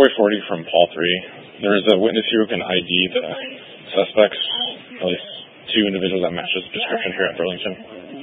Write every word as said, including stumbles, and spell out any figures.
four forty from Paul three. There is a witness here who can I D the suspects, at least two individuals that match this description here at Burlington.